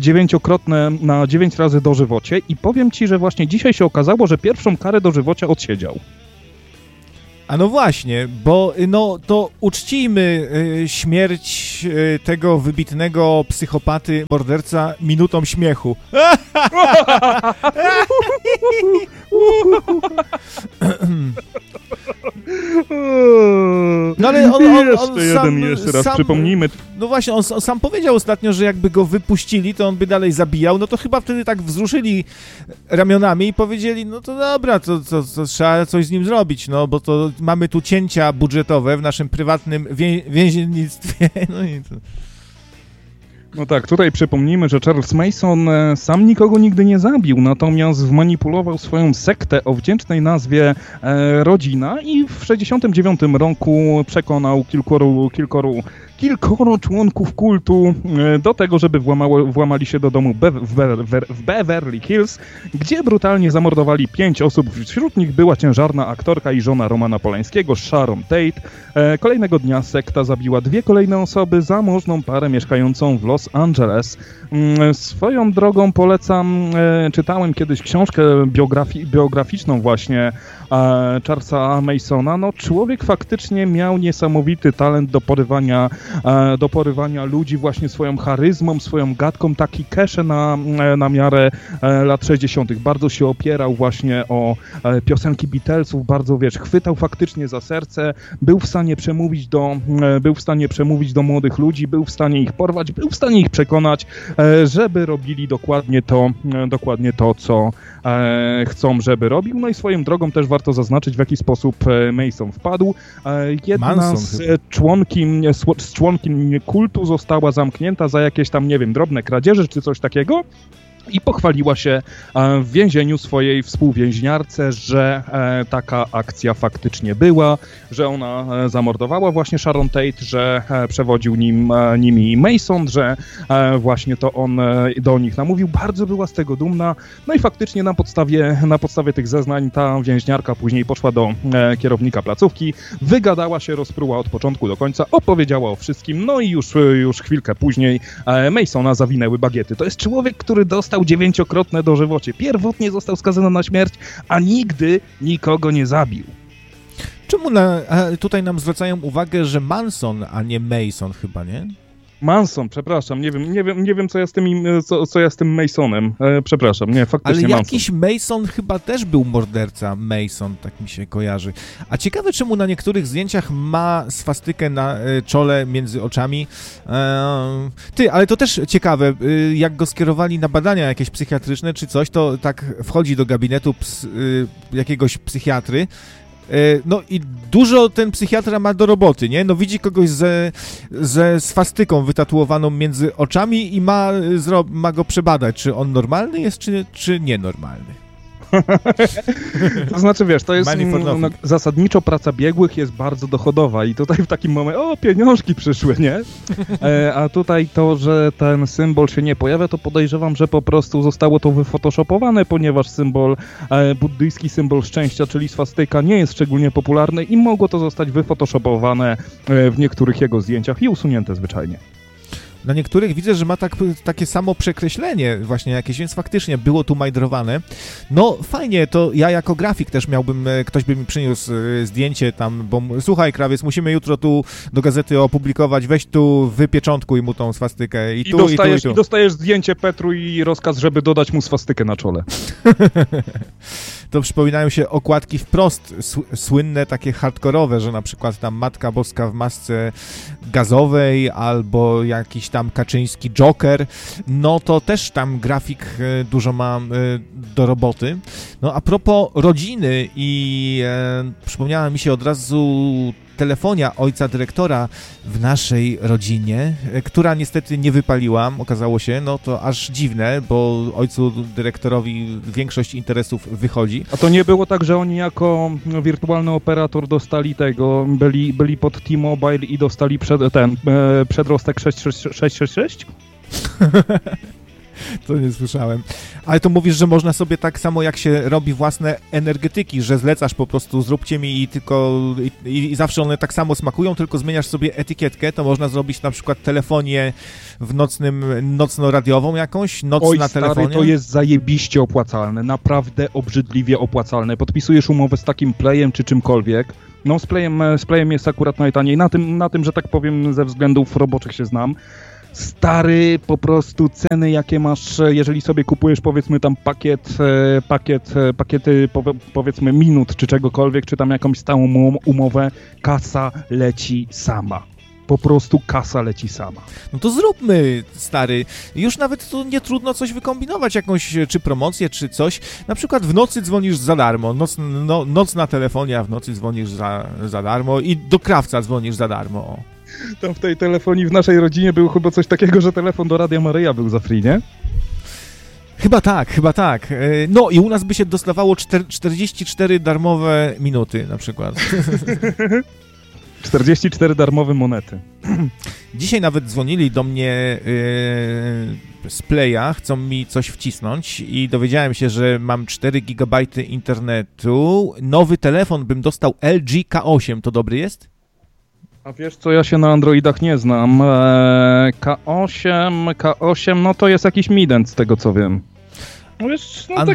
9 razy dożywocie i powiem ci, że właśnie dzisiaj się okazało, że pierwszą karę dożywocia odsiedział. A no właśnie, bo no to uczcijmy śmierć tego wybitnego psychopaty, morderca minutą śmiechu. No ale on jeszcze raz przypomnijmy. No właśnie, on sam powiedział ostatnio, że jakby go wypuścili, to on by dalej zabijał, no to chyba wtedy tak wzruszyli ramionami i powiedzieli, no to dobra, to trzeba coś z nim zrobić, no bo to mamy tu cięcia budżetowe w naszym prywatnym więziennictwie, no i to... No tak, tutaj przypomnijmy, że Charles Mason sam nikogo nigdy nie zabił, natomiast wmanipulował swoją sektę o wdzięcznej nazwie Rodzina i w 1969 roku przekonał kilkoro członków kultu do tego, żeby włamali się do domu w Beverly Hills, gdzie brutalnie zamordowali 5 osób. Wśród nich była ciężarna aktorka i żona Romana Polańskiego, Sharon Tate. Kolejnego dnia sekta zabiła 2 kolejne osoby, zamożną parę mieszkającą w Los Angeles. Swoją drogą polecam, czytałem kiedyś książkę biograficzną właśnie Charlesa Masona. No, człowiek faktycznie miał niesamowity talent do porywania ludzi właśnie swoją charyzmą, swoją gadką, taki kesze na miarę lat 60. Bardzo się opierał właśnie o piosenki Beatlesów, bardzo chwytał faktycznie za serce, był w stanie przemówić do młodych ludzi, był w stanie ich porwać, był w stanie ich przekonać, żeby robili dokładnie to, co chcą, żeby robił. No i swoją drogą też warto zaznaczyć, w jaki sposób Mason wpadł. Jedna z członkiń kultu została zamknięta za jakieś tam, nie wiem, drobne kradzieże czy coś takiego. I pochwaliła się w więzieniu swojej współwięźniarce, że taka akcja faktycznie była, że ona zamordowała właśnie Sharon Tate, że przewodził nimi Mason, że właśnie to on do nich namówił. Bardzo była z tego dumna. No i faktycznie na podstawie tych zeznań ta więźniarka później poszła do kierownika placówki, wygadała się, rozpruła od początku do końca, opowiedziała o wszystkim, no i już chwilkę później Masona zawinęły bagiety. To jest człowiek, który dostał 9-krotne dożywocie. Pierwotnie został skazany na śmierć, a nigdy nikogo nie zabił. Czemu tutaj nam zwracają uwagę, że Manson, a nie Mason chyba, nie? Manson, przepraszam, nie wiem co ja z tym Masonem, przepraszam, nie, faktycznie Ale jakiś Mason chyba też był morderca, Mason, tak mi się kojarzy. A ciekawe, czemu na niektórych zdjęciach ma swastykę na czole między oczami. Ale to też ciekawe, jak go skierowali na badania jakieś psychiatryczne czy coś, to tak wchodzi do gabinetu jakiegoś psychiatry. No i dużo ten psychiatra ma do roboty, nie? No widzi kogoś ze swastyką wytatuowaną między oczami i ma go przebadać, czy on normalny jest, czy nienormalny. To znaczy, wiesz, to jest zasadniczo praca biegłych jest bardzo dochodowa i tutaj w takim momencie, pieniążki przyszły, nie? A tutaj to, że ten symbol się nie pojawia, to podejrzewam, że po prostu zostało to wyfotoshopowane, ponieważ buddyjski symbol szczęścia, czyli swastyka, nie jest szczególnie popularny i mogło to zostać wyfotoshopowane w niektórych jego zdjęciach i usunięte zwyczajnie. Na niektórych widzę, że ma takie samo przekreślenie właśnie jakieś, więc faktycznie było tu majdrowane. No fajnie, to ja jako grafik też ktoś by mi przyniósł zdjęcie tam, bo słuchaj, krawiec, musimy jutro tu do gazety opublikować, weź tu, wypieczątkuj mu tą swastykę i dostajesz zdjęcie Petru i rozkaz, żeby dodać mu swastykę na czole. To przypominają się okładki wprost słynne, takie hardkorowe, że na przykład tam Matka Boska w masce gazowej albo jakiś tam Kaczyński Joker, no to też tam grafik dużo ma do roboty. No a propos rodziny i przypomniała mi się od razu telefonia ojca dyrektora w naszej rodzinie, która niestety nie wypaliła, okazało się, no to aż dziwne, bo ojcu dyrektorowi większość interesów wychodzi. A to nie było tak, że oni jako wirtualny operator dostali byli pod T-Mobile i dostali przedrostek 666? To nie słyszałem. Ale to mówisz, że można sobie tak samo jak się robi własne energetyki, że zlecasz po prostu, zróbcie mi i zawsze one tak samo smakują, tylko zmieniasz sobie etykietkę, to można zrobić na przykład telefonię nocno-radiową jakąś, na telefonie. Stary, to jest zajebiście opłacalne, naprawdę obrzydliwie opłacalne. Podpisujesz umowę z takim Playem czy czymkolwiek. No z Playem jest akurat najtaniej, na tym, że tak powiem, ze względów roboczych się znam. Stary, po prostu ceny, jakie masz, jeżeli sobie kupujesz, powiedzmy tam pakiety, powiedzmy minut czy czegokolwiek, czy tam jakąś stałą umowę, kasa leci sama. Po prostu kasa leci sama. No to zróbmy, stary. Już nawet tu nie trudno coś wykombinować, jakąś czy promocję, czy coś. Na przykład w nocy dzwonisz za darmo, noc na telefonie, a w nocy dzwonisz za darmo i do krawca dzwonisz za darmo. Tam w tej telefonii w naszej rodzinie było chyba coś takiego, że telefon do Radia Maryja był za free, nie? Chyba tak. No i u nas by się dostawało 44 darmowe minuty na przykład. 44 darmowe monety. Dzisiaj nawet dzwonili do mnie z Playa, chcą mi coś wcisnąć i dowiedziałem się, że mam 4 GB internetu. Nowy telefon bym dostał LG K8, to dobry jest? A wiesz co, ja się na Androidach nie znam. K8, no to jest jakiś Mident z tego co wiem. No wiesz, no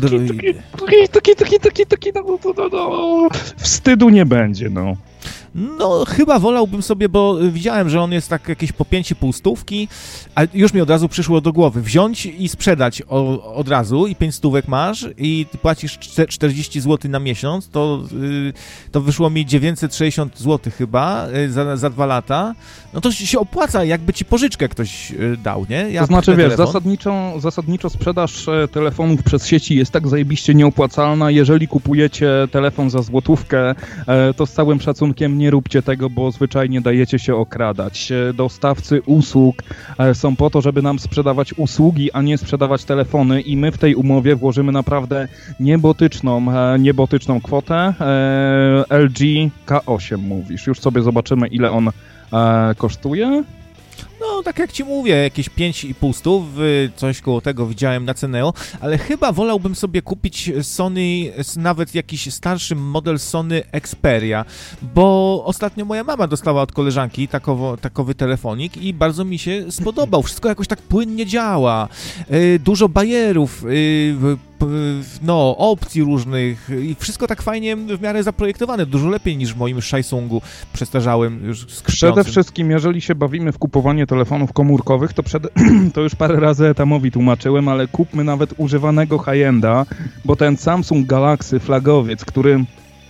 taki, wstydu nie będzie, no. No, chyba wolałbym sobie, bo widziałem, że on jest tak jakieś po 5,5 stówki, a już mi od razu przyszło do głowy wziąć i sprzedać od razu i 5 stówek masz i płacisz 40 zł na miesiąc, to wyszło mi 960 zł chyba za 2 lata. No to się opłaca, jakby ci pożyczkę ktoś dał, nie? To znaczy, wiesz, zasadniczo sprzedaż telefonów przez sieci jest tak zajebiście nieopłacalna. Jeżeli kupujecie telefon za złotówkę, to z całym szacunkiem nie róbcie tego, bo zwyczajnie dajecie się okradać. Dostawcy usług są po to, żeby nam sprzedawać usługi, a nie sprzedawać telefony i my w tej umowie włożymy naprawdę niebotyczną kwotę. LG K8 mówisz. Już sobie zobaczymy, ile on kosztuje. No, tak jak ci mówię, jakieś 5,5 stów, coś koło tego widziałem na Ceneo, ale chyba wolałbym sobie kupić Sony, nawet jakiś starszy model Sony Xperia, bo ostatnio moja mama dostała od koleżanki takowy telefonik i bardzo mi się spodobał. Wszystko jakoś tak płynnie działa, dużo bajerów, no, opcji różnych i wszystko tak fajnie w miarę zaprojektowane, dużo lepiej niż w moim Samsungu przestarzałym, już skrzypiącym. Przede wszystkim, jeżeli się bawimy w kupowanie telefonów komórkowych, to już parę razy Etamowi tłumaczyłem, ale kupmy nawet używanego high-enda, bo ten Samsung Galaxy flagowiec, który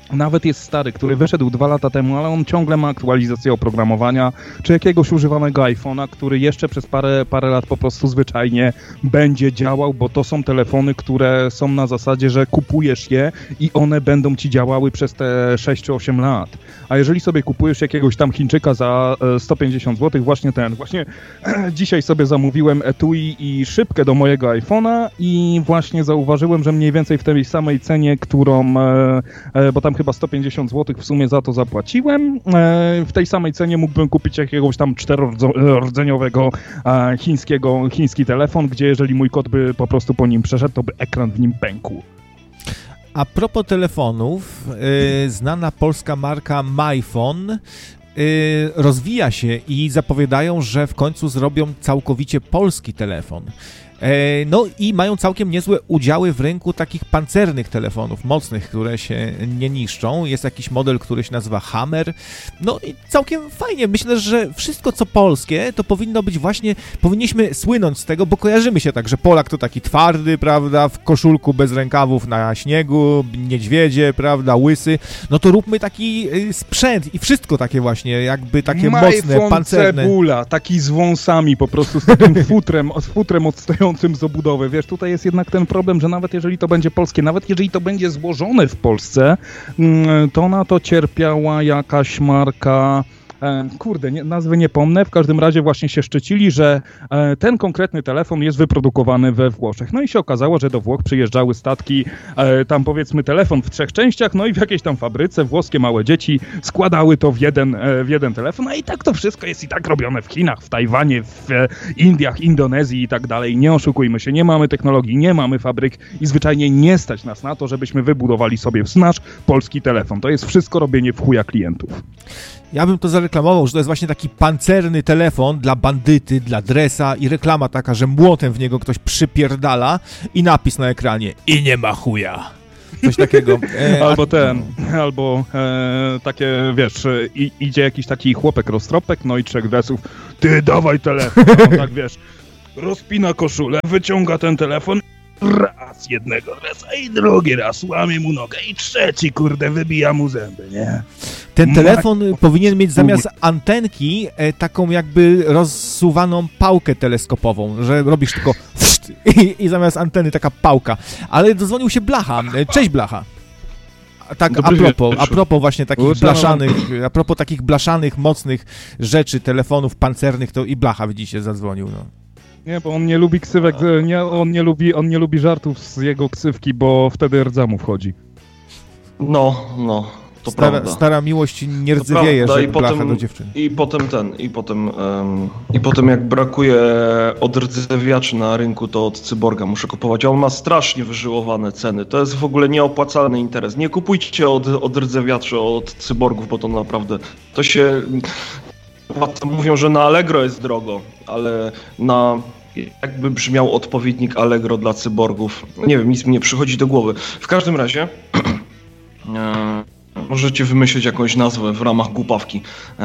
nawet jest stary, który wyszedł 2 lata temu, ale on ciągle ma aktualizację oprogramowania, czy jakiegoś używanego iPhone'a, który jeszcze przez parę lat po prostu zwyczajnie będzie działał, bo to są telefony, które są na zasadzie, że kupujesz je i one będą ci działały przez te 6 czy 8 lat. A jeżeli sobie kupujesz jakiegoś tam Chińczyka za 150 zł, właśnie dzisiaj sobie zamówiłem etui i szybkę do mojego iPhone'a i właśnie zauważyłem, że mniej więcej w tej samej cenie, którą, bo tam chyba 150 zł w sumie za to zapłaciłem, w tej samej cenie mógłbym kupić jakiegoś tam 4-rdzeniowego chiński telefon, gdzie jeżeli mój kot by po prostu po nim przeszedł, to by ekran w nim pękł. A propos telefonów, znana polska marka MyPhone rozwija się i zapowiadają, że w końcu zrobią całkowicie polski telefon. No i mają całkiem niezłe udziały w rynku takich pancernych telefonów, mocnych, które się nie niszczą. Jest jakiś model, który się nazywa Hammer. No i całkiem fajnie. Myślę, że wszystko co polskie, to powinno być właśnie, powinniśmy słynąć z tego, bo kojarzymy się tak, że Polak to taki twardy, prawda, w koszulku bez rękawów na śniegu, niedźwiedzie, prawda, łysy. No to róbmy taki sprzęt i wszystko takie właśnie, jakby takie mocne, pancerne. Cebula, taki z wąsami po prostu, z takim futrem odstającym z obudowy. Wiesz, tutaj jest jednak ten problem, że nawet jeżeli to będzie polskie, nawet jeżeli to będzie złożone w Polsce, to na to cierpiała jakaś marka... nazwy nie pomnę, w każdym razie właśnie się szczycili, że ten konkretny telefon jest wyprodukowany we Włoszech. No i się okazało, że do Włoch przyjeżdżały statki, tam powiedzmy telefon w 3 częściach, no i w jakiejś tam fabryce włoskie małe dzieci składały to w jeden telefon, a i tak to wszystko jest i tak robione w Chinach, w Tajwanie, w Indiach, Indonezji i tak dalej. Nie oszukujmy się, nie mamy technologii, nie mamy fabryk i zwyczajnie nie stać nas na to, żebyśmy wybudowali sobie nasz polski telefon. To jest wszystko robienie w chuja klientów. Ja bym to zareklamował, że to jest właśnie taki pancerny telefon dla bandyty, dla dresa i reklama taka, że młotem w niego ktoś przypierdala i napis na ekranie i nie ma chuja. Coś takiego. Albo takie, wiesz, idzie jakiś taki chłopek roztropek, no i 3 dresów, ty dawaj telefon, no, tak wiesz, rozpina koszulę, wyciąga ten telefon, raz jednego dresa i drugi raz łamie mu nogę i trzeci, kurde, wybija mu zęby, nie? Ten telefon powinien mieć zamiast antenki taką jakby rozsuwaną pałkę teleskopową, że robisz tylko i zamiast anteny taka pałka. Ale dozwonił się Blacha. Cześć Blacha. Tak, a propos właśnie takich blaszanych, mocnych rzeczy, telefonów pancernych, to i Blacha, widzicie, zadzwonił, no. Nie, bo on nie lubi ksywek, on nie lubi żartów z jego ksywki, bo wtedy rdza mu wchodzi. No, to prawda. Stara miłość nie rdzewieje, że Blacha do dziewczyny. I potem jak brakuje odrdzewiaczy na rynku, to od Cyborga muszę kupować, a on ma strasznie wyżyłowane ceny. To jest w ogóle nieopłacalny interes. Nie kupujcie odrdzewiaczy od Cyborgów, bo to naprawdę, to się... Mówią, że na Allegro jest drogo, ale jakby brzmiał odpowiednik Allegro dla cyborgów. Nie wiem, nic mi nie przychodzi do głowy. W każdym razie możecie wymyślić jakąś nazwę w ramach głupawki.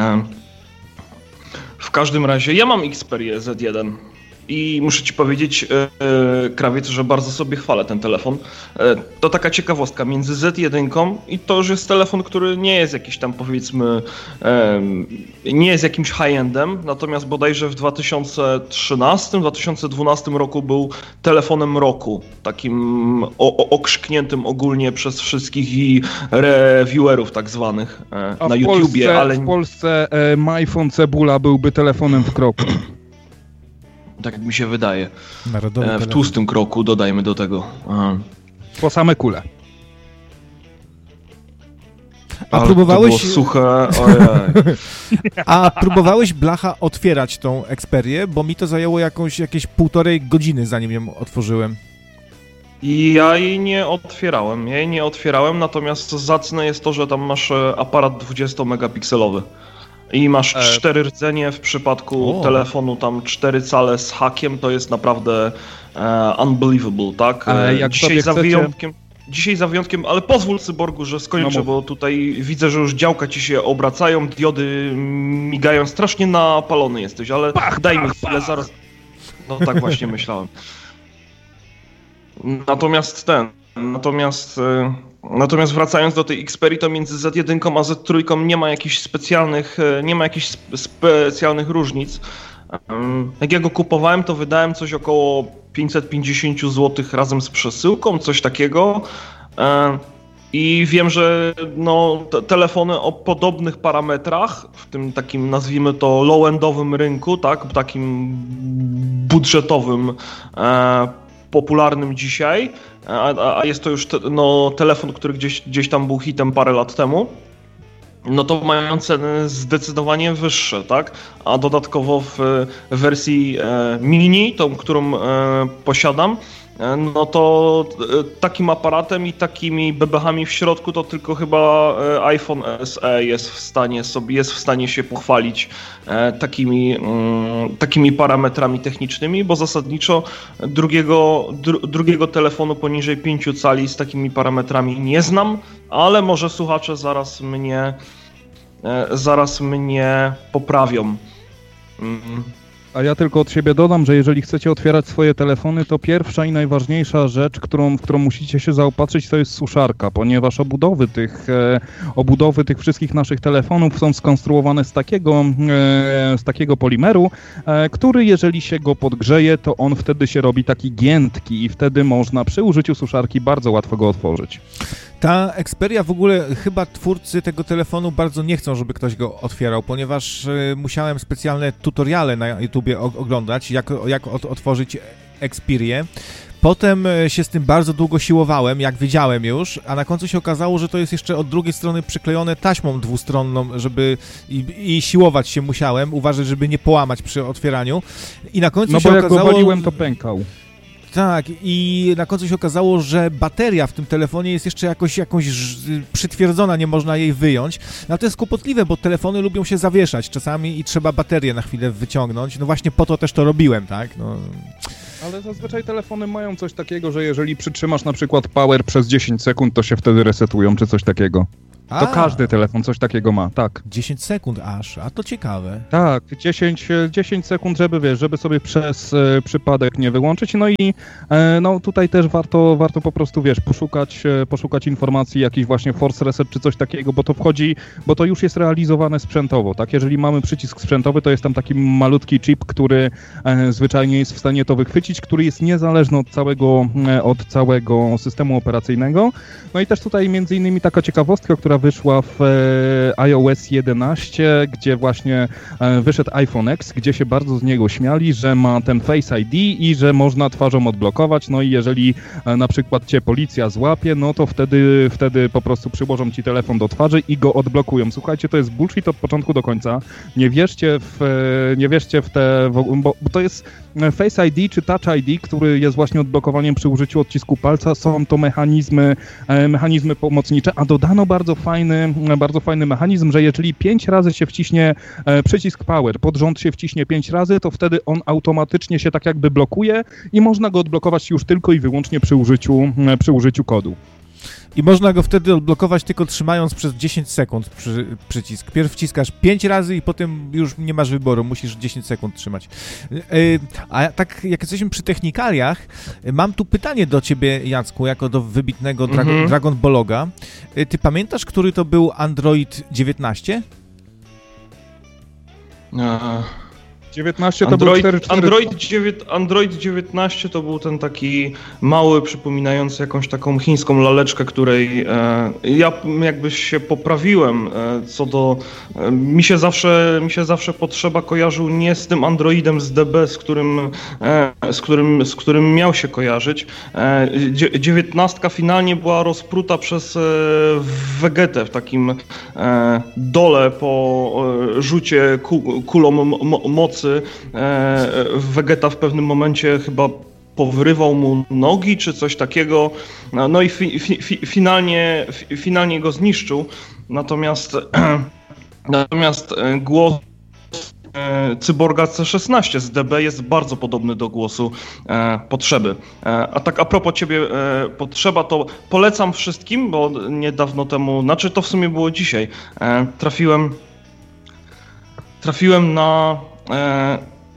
W każdym razie ja mam Xperię Z1 i muszę ci powiedzieć, Krawiec, że bardzo sobie chwalę ten telefon. To taka ciekawostka, między Z1 i to już jest telefon, który nie jest jakiś tam, powiedzmy, nie jest jakimś high-endem, natomiast bodajże w 2013-2012 roku był telefonem roku, takim okrzykniętym ogólnie przez wszystkich i reviewerów tak zwanych na YouTubie. Ale w Polsce MyPhone Cebula byłby telefonem w kroku. Tak mi się wydaje. W tłustym kroku dodajmy do tego. Aha. Po same kule. A próbowałeś... To było suche, ojej. A próbowałeś, Blacha, otwierać tą Xperię? Bo mi to zajęło jakieś 1,5 godziny, zanim ją otworzyłem. Ja jej nie otwierałem, natomiast zacne jest to, że tam masz aparat 20-megapikselowy. I masz 4 rdzenie w przypadku telefonu, tam 4 cale z hakiem, to jest naprawdę unbelievable, tak? Dzisiaj za wyjątkiem, ale pozwól Cyborgu, że skończę, bo tutaj widzę, że już działka ci się obracają, diody migają, strasznie napalony jesteś, ale daj mi chwilę, zaraz... No tak właśnie myślałem. Natomiast Natomiast wracając do tej Xperii, to między Z1 a Z3 nie ma jakichś specjalnych różnic. Jak ja go kupowałem, to wydałem coś około 550 zł razem z przesyłką, coś takiego. I wiem, że telefony o podobnych parametrach, w tym takim, nazwijmy to, low-endowym rynku, tak, takim budżetowym, popularnym dzisiaj, a jest to już telefon, który gdzieś tam był hitem parę lat temu, no to mają ceny zdecydowanie wyższe, tak? A dodatkowo w wersji mini, tą, którą posiadam, no to takim aparatem i takimi bebechami w środku to tylko chyba iPhone SE jest w stanie się pochwalić takimi parametrami technicznymi, bo zasadniczo drugiego telefonu poniżej 5 cali z takimi parametrami nie znam, ale może słuchacze zaraz mnie poprawią. A ja tylko od siebie dodam, że jeżeli chcecie otwierać swoje telefony, to pierwsza i najważniejsza rzecz, w którą musicie się zaopatrzyć, to jest suszarka, ponieważ obudowy tych wszystkich naszych telefonów są skonstruowane z takiego polimeru, który jeżeli się go podgrzeje, to on wtedy się robi taki giętki i wtedy można przy użyciu suszarki bardzo łatwo go otworzyć. Ta Xperia w ogóle, chyba twórcy tego telefonu bardzo nie chcą, żeby ktoś go otwierał, ponieważ musiałem specjalne tutoriale na YouTubie oglądać, jak otworzyć Xperię. Potem się z tym bardzo długo siłowałem, jak wiedziałem już, a na końcu się okazało, że to jest jeszcze od drugiej strony przyklejone taśmą dwustronną, żeby i siłować się musiałem, uważać, żeby nie połamać przy otwieraniu. I na końcu się okazało... No bo jak go waliłem, to pękał. Tak, i na końcu się okazało, że bateria w tym telefonie jest jeszcze jakoś przytwierdzona, nie można jej wyjąć. No to jest kłopotliwe, bo telefony lubią się zawieszać czasami i trzeba baterię na chwilę wyciągnąć. No właśnie po to też to robiłem, tak? No. Ale zazwyczaj telefony mają coś takiego, że jeżeli przytrzymasz na przykład power przez 10 sekund, to się wtedy resetują, czy coś takiego. To każdy telefon coś takiego ma, tak. 10 sekund aż, a to ciekawe. Tak, 10 sekund, żeby sobie przez przypadek nie wyłączyć. No i tutaj też warto po prostu, poszukać informacji, jakiś właśnie force reset czy coś takiego, bo to już jest realizowane sprzętowo, tak? Jeżeli mamy przycisk sprzętowy, to jest tam taki malutki chip, który zwyczajnie jest w stanie to wychwycić, który jest niezależny od całego systemu operacyjnego. No i też tutaj między innymi taka ciekawostka, która wyszła w iOS 11, gdzie właśnie wyszedł iPhone X, gdzie się bardzo z niego śmiali, że ma ten Face ID i że można twarzą odblokować, no i jeżeli na przykład cię policja złapie, no to wtedy po prostu przyłożą ci telefon do twarzy i go odblokują. Słuchajcie, to jest bullshit od początku do końca. Nie wierzcie w te, bo to jest Face ID czy Touch ID, który jest właśnie odblokowaniem przy użyciu odcisku palca, są to mechanizmy pomocnicze, a dodano bardzo fajny mechanizm, że jeżeli 5 razy się wciśnie przycisk power, pod rząd się wciśnie 5 razy, to wtedy on automatycznie się tak jakby blokuje i można go odblokować już tylko i wyłącznie przy użyciu kodu. I można go wtedy odblokować tylko trzymając przez 10 sekund przycisk. Pierw wciskasz 5 razy i potem już nie masz wyboru, musisz 10 sekund trzymać. A tak jak jesteśmy przy technikaliach, mam tu pytanie do ciebie, Jacku, jako do wybitnego Dragon Balloga. Ty pamiętasz, który to był Android 19? 19 to był 4.4. Android 19 to był ten taki mały, przypominający jakąś taką chińską laleczkę, której ja jakby się poprawiłem co do... Mi się zawsze potrzeba kojarzył nie z tym Androidem z DB, z którym miał się kojarzyć. 19 finalnie była rozpruta przez Vegetę w takim dole po rzucie kulą mocy. Vegeta w pewnym momencie chyba powrywał mu nogi czy coś takiego, no i finalnie go zniszczył. Natomiast głos Cyborga C16 z DB jest bardzo podobny do głosu Potrzeby. A tak a propos ciebie Potrzeba, to polecam wszystkim, bo niedawno temu, znaczy to w sumie było dzisiaj,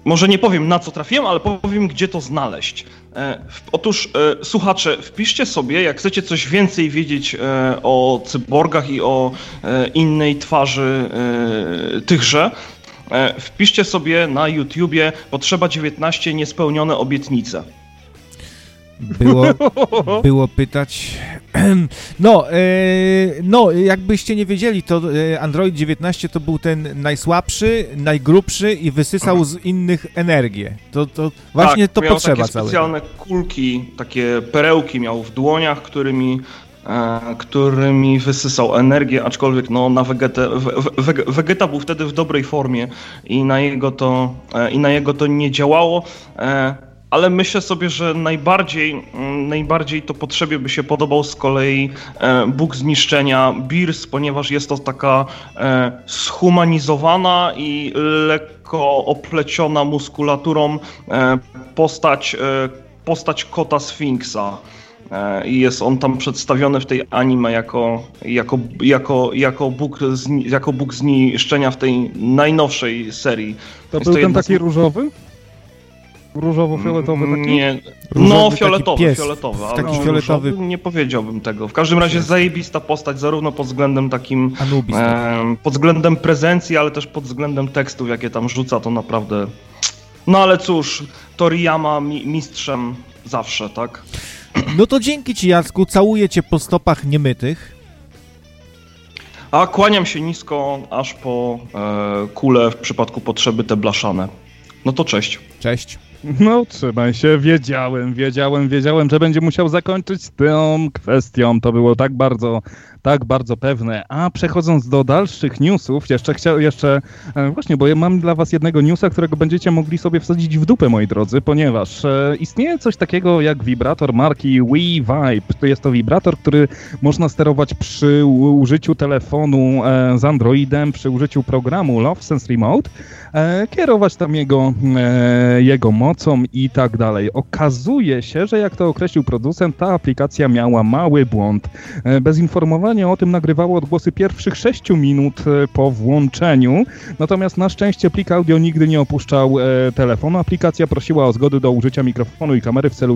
może nie powiem, na co trafiłem, ale powiem, gdzie to znaleźć. Otóż, słuchacze, wpiszcie sobie, jak chcecie coś więcej wiedzieć o cyborgach i o innej twarzy tychże, wpiszcie sobie na YouTubie Potrzeba 19 niespełnione obietnice. Było pytać. Jakbyście nie wiedzieli, to Android 19 to był ten najsłabszy, najgrubszy i wysysał z innych energię. To właśnie tak, to miał potrzeba takie specjalne kulki, takie perełki miał w dłoniach, którymi wysysał energię, aczkolwiek na Vegeta był wtedy w dobrej formie i na jego to nie działało. Ale myślę sobie, że najbardziej to potrzebie by się podobał z kolei Bóg zniszczenia Beerus, ponieważ jest to taka schumanizowana i lekko opleciona muskulaturą postać kota Sfinksa. I jest on tam przedstawiony w tej anime jako Bóg zniszczenia w tej najnowszej serii. To był ten taki różowy? Różowo-fioletowy taki? Nie, fioletowy, ale taki fioletowy. Nie powiedziałbym tego. W każdym razie zajebista postać, zarówno pod względem takim, pod względem prezencji, ale też pod względem tekstów, jakie tam rzuca, to naprawdę... No ale cóż, Toriyama mistrzem zawsze, tak? No to dzięki ci, Jacku, całuję cię po stopach niemytych. A kłaniam się nisko, aż po kule w przypadku potrzeby te blaszane. No to cześć. Cześć. No trzymaj się, wiedziałem, że będzie musiał zakończyć z tą kwestią, to było tak bardzo pewne. A przechodząc do dalszych newsów, właśnie, bo ja mam dla was jednego newsa, którego będziecie mogli sobie wsadzić w dupę, moi drodzy, ponieważ istnieje coś takiego jak wibrator marki Wii Vibe. To jest to wibrator, który można sterować przy użyciu telefonu z Androidem, przy użyciu programu Love Sense Remote, kierować tam jego mocą i tak dalej. Okazuje się, że jak to określił producent, ta aplikacja miała mały błąd. Bez informowania o tym nagrywało odgłosy pierwszych 6 minut po włączeniu, natomiast na szczęście plik audio nigdy nie opuszczał telefonu. Aplikacja prosiła o zgodę do użycia mikrofonu i kamery w celu